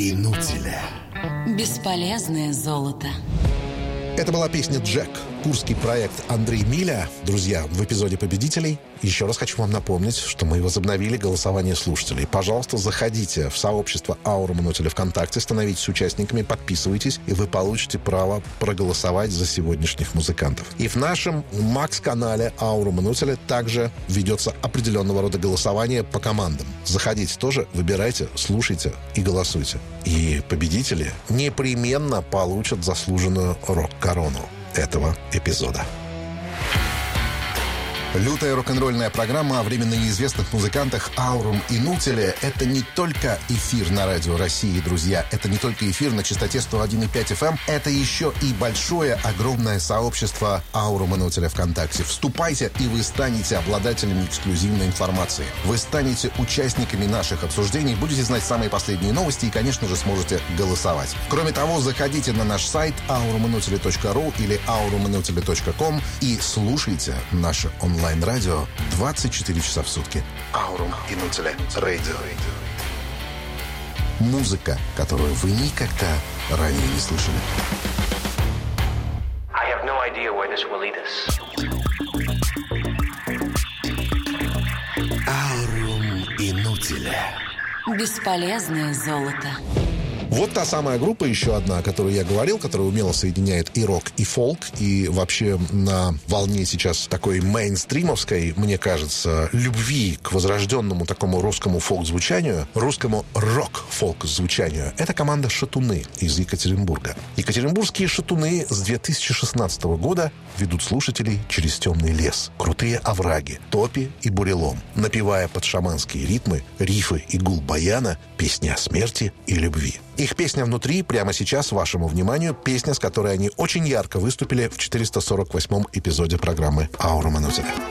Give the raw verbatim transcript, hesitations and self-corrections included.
Инутиля. Бесполезное золото. Это была песня «Джек», курский проект Андрей Миля. Друзья, в эпизоде победителей еще раз хочу вам напомнить, что мы возобновили голосование слушателей. Пожалуйста, заходите в сообщество «Аура Манутиля» ВКонтакте, становитесь участниками, подписывайтесь, и вы получите право проголосовать за сегодняшних музыкантов. И в нашем Макс-канале «Аура Манутиля» также ведется определенного рода голосование по командам. Заходите тоже, выбирайте, слушайте и голосуйте. И победители непременно получат заслуженную рок-корону этого эпизода. Лютая рок-н-ролльная программа о временно неизвестных музыкантах Аурум Инутиле — это не только эфир на Радио России, друзья. Это не только эфир на частоте сто один и пять эф эм. Это еще и большое, огромное сообщество Аурум Инутиля ВКонтакте. Вступайте, и вы станете обладателями эксклюзивной информации. Вы станете участниками наших обсуждений, будете знать самые последние новости и, конечно же, сможете голосовать. Кроме того, заходите на наш сайт аурум инутиля точка ру или аурум инутиля точка ком и слушайте наши онлайн онлайн-радио двадцать четыре часа в сутки. Аурум Инутиля Радио. Музыка, которую вы никогда ранее не слышали. I have no idea where this will lead us. Аурум Инутиля. Бесполезное золото. Вот та самая группа, еще одна, о которой я говорил, которая умело соединяет и рок, и фолк, и вообще на волне сейчас такой мейнстримовской, мне кажется, любви к возрожденному такому русскому фолк-звучанию, русскому рок-фолк-звучанию. Это команда «Шатуны» из Екатеринбурга. Екатеринбургские «Шатуны» с две тысячи шестнадцатого года ведут слушателей через темный лес, крутые овраги, топи и бурелом, напевая под шаманские ритмы, рифы и гул баяна песни о смерти и любви. Их песня «Внутри» прямо сейчас вашему вниманию. Песня, с которой они очень ярко выступили в четыреста сорок восьмом эпизоде программы «Аура Манутиля».